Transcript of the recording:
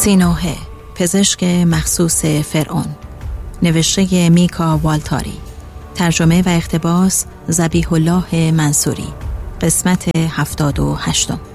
سینوحه، پزشک مخصوص فرعون. نوشته میکا والتاری. ترجمه و اقتباس ذبیح الله منصوری. قسمت 78.